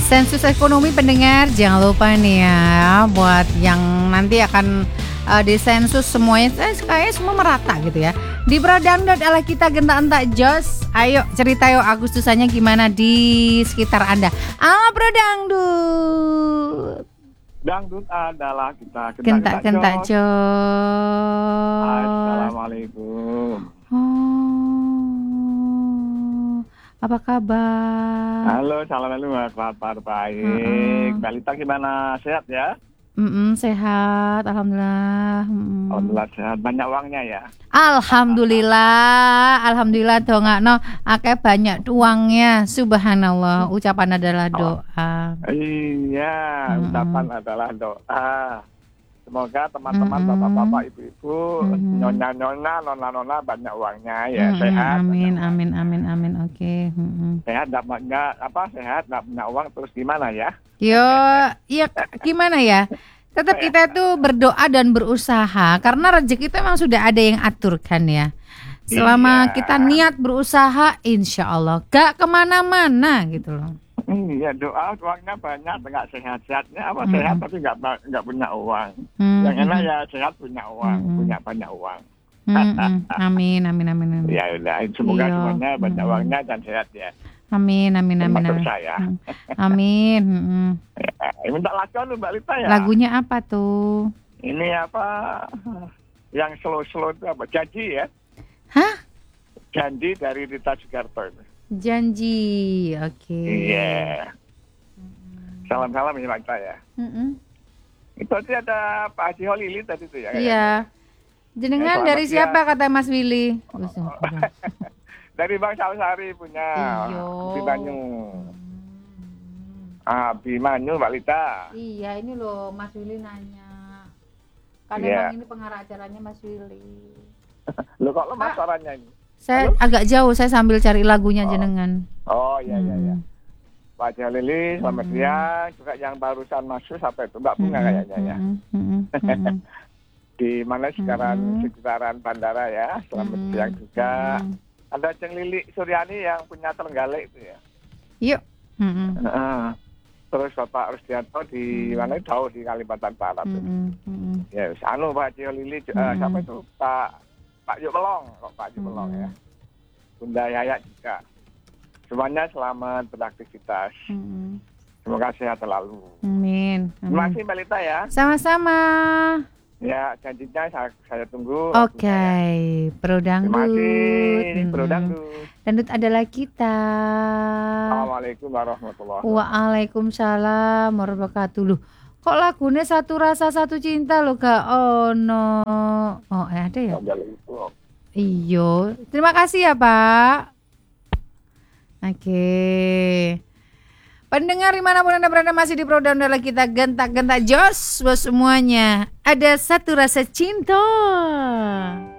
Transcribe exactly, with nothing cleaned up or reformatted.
Sensus ekonomi pendengar, jangan lupa nih ya, buat yang nanti akan uh, disensus semuanya, eh, kayaknya semua merata gitu ya. Di Brodangdut ala kita gentak-entak jos. Ayo cerita yuk Agustusannya gimana di sekitar Anda. Ala Brodangdut. Dangdut adalah kita Gentak-gentak jos. Assalamualaikum. Oh, apa kabar? Halo, assalamualaikum, kabar baik. Mbak Lita gimana? Sehat ya? Mm-mm, sehat, alhamdulillah. Mm-mm. Alhamdulillah sehat. Banyak uangnya ya? Alhamdulillah, alhamdulillah dongakno akeh banyak uangnya. Subhanallah, ucapan adalah doa. Iya, Mm-mm. ucapan adalah doa. Semoga teman-teman, Mm-mm. bapak-bapak, ibu-ibu, Mm-mm. nyonya-nyonya, nona-nona banyak uangnya ya. Mm-mm, Sehat. amin, banyak amin, uangnya. amin, amin. Oke. Mm-mm. Sehat, nggak nggak apa sehat, nggak punya uang terus gimana ya? Yo, ya gimana ya? Tetap kita tuh berdoa dan berusaha karena rezeki itu memang sudah ada yang aturkan ya. Selama Iya. kita niat berusaha, insya Allah gak kemana-mana gitu loh. Iya, doa uangnya banyak, nggak sehat-sehatnya apa Mm-mm. sehat tapi nggak ba- nggak punya uang. Mm-mm. Yang enak ya sehat punya uang, Mm-mm. punya banyak uang. Mm-mm. Amin, amin, amin, amin. Ya udah, semoga Iya. semuanya banyak Mm-mm. uangnya dan sehat ya. Amin, amin, amin, Termasuk amin. saya. Mm. Amin. Mm-mm. Ya, minta lagu lu Mbak Lita ya. Lagunya apa tuh? Ini apa? Yang slow-slow itu apa? Janji ya. Hah? Janji dari Rita Sugarto itu. Janji. Oke. Iya. Salam-salam ya Mbak Lita ya. Mm-mm. Itu tadi ada Pak Haji Holili tadi tuh ya. Iya. Jenengan Eh, dari selamat siapa kata Mas Willy? Dari Bang Salsari punya Iyo. Abimanyu. Abimanyu Mbak Lita. Iya, ini loh Mas Willy nanya. Kan Iya. emang ini pengarah acaranya Mas Willy. Lo kok lemas Pak. suaranya ini? Saya agak jauh, saya sambil cari lagunya jenengan. Oh iya iya iya. Hmm. Pak Haji Holili selamat Hmm. siang. Juga yang barusan masuk sampai itu Mbak Bunga kayaknya ya. Mm-mm, mm-mm, mm-mm. Di mana sekitaran Hmm. sekitaran bandara ya. Selamat Mm-mm, siang juga. mm-mm. Ada Ceng Lili Suryani yang punya Trenggalek itu ya. Yuk. Mm-mm, Heeh. Terus Bapak Rusdianto di Hmm. mana jauh di Kalimantan Barat. mm-mm, mm-mm. Ya, wis, anu Pak Haji Holili, eh, Hmm. siapa itu? Pak Pak Yuk Melong, kok Pak Yuk Melong Hmm. ya. Bunda Yaya juga. Semuanya selamat beraktivitas. Mm-mm. Semoga sehat selalu. Amin. Terima Amin. kasih Mbak Lita ya. Sama-sama. Ya, janjinya saya, saya tunggu. Oke, waktunya ya. Pro Terima Dangdut. kasih, Bro Mm-mm. Dangdut. Dangdut adalah kita. Assalamualaikum warahmatullahi wabarakatuh. Waalaikumsalam warahmatullahi wabarakatuh. Loh, kok lagunya satu rasa satu cinta loh Kak? Oh no. Oh eh, ada ya? Iyo. Terima kasih ya Pak. Oke. Pendengar dimanapun Anda berada masih di Pro Dangdut kita gentak-gentak jos buat semuanya. Ada satu rasa cinta.